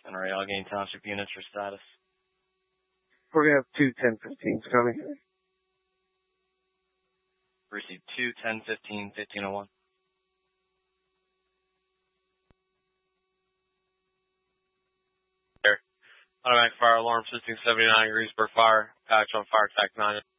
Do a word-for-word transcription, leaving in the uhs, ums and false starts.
And are Allegheny Township units for status? We're going to have two ten fifteens coming. Receive two ten fifteen fifteen oh one. Automatic fire alarm system seventy-nine degrees per fire. Patch on fire attack nine.